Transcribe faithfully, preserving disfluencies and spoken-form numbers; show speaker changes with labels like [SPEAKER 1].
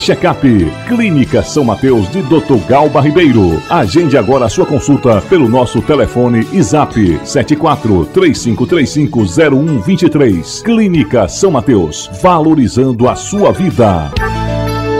[SPEAKER 1] Check-up, Clínica São Mateus de doutor Galba Ribeiro. Agende agora a sua consulta pelo nosso telefone e zap sete quatro três cinco três cinco zero um dois três. Clínica São Mateus, valorizando a sua vida.